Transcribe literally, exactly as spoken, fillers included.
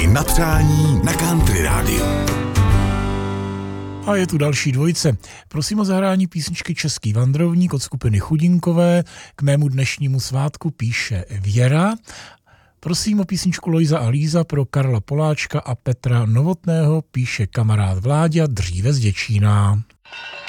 na přání na Country Rádiu. A je tu další dvojice. Prosím o zahrání písničky Český vandrovník od skupiny Chudinkové. K mému dnešnímu svátku píše Věra. Prosím o písničku Lojza a Líza pro Karla Poláčka a Petra Novotného, píše kamarád Vláďa, dříve z Děčína.